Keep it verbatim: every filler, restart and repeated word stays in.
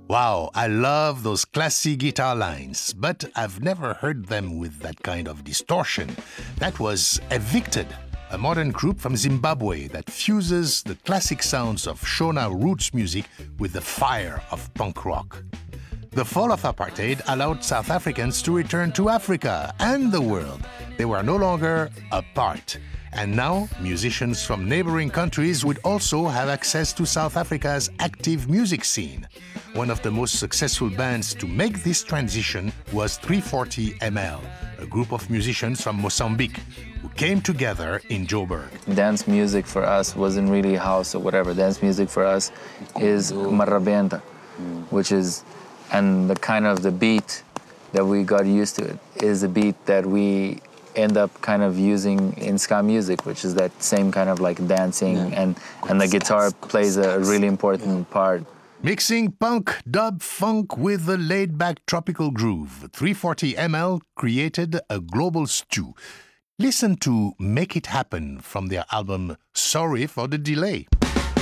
Wow, I love those classy guitar lines, but I've never heard them with that kind of distortion. That was Evicted, a modern group from Zimbabwe that fuses the classic sounds of Shona roots music with the fire of punk rock. The fall of apartheid allowed South Africans to return to Africa and the world. They were no longer apart. And now, musicians from neighboring countries would also have access to South Africa's active music scene. One of the most successful bands to make this transition was three forty M L, a group of musicians from Mozambique who came together in Joburg. Dance music for us wasn't really house or whatever. Dance music for us is marabenta, which is, and the kind of the beat that we got used to it is a beat that we end up kind of using in ska music, which is that same kind of like dancing, yeah. and, and the guitar plays a really important yeah. part. Mixing punk, dub, funk with a laid-back tropical groove, three forty M L created a global stew. Listen to Make It Happen from their album Sorry for the Delay.